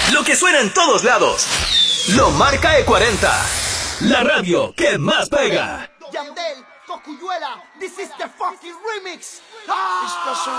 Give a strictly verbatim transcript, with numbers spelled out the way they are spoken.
Lo que suena en todos lados. Lo marca E cuarenta. La radio que más pega. Yandel, Cocuyuela, this is the fucking remix. Ah!